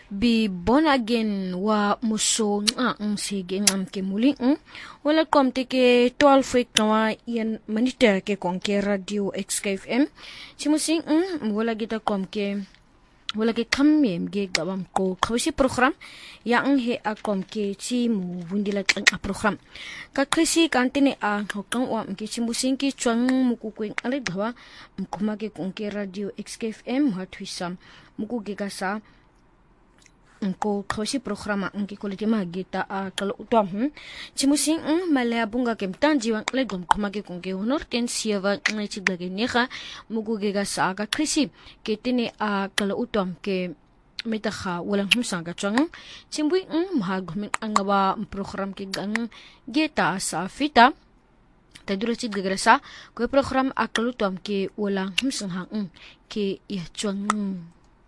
be born again wa muso ang sige ngam ke muli wala kom te ke 12 week na yan maniter ke kon ke radio XKFM simusing wala kita kom ke wala ke kamem ge gawam ko khawsi program ya ang he akom ke chi mu bundila tlang a program ka krisi kantine a hokang wa ke simusing ki chwang mukukweng ale gawa mkuma ke kon ke radio XKFM hatwisam muku ge gasa ko khawsi programa angki kolite magita a kala utwam chimusing malaya bunga kem tanjiwang legom khomage kongke honor ken sieva ngai glage neha muguge ga saga krisi ketine a kala utwam ke metaha walang humsanga chang chimbui mahagmin angawa program ke gang geta sa fita tadura chiggrasa ko program a kala utwam ke walang humsang ke ya chang